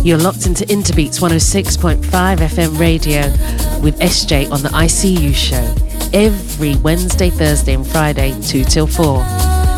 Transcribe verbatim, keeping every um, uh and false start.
You're locked into Interbeats one oh six point five F M radio with S J on the I C U show every Wednesday, Thursday and Friday, two till four.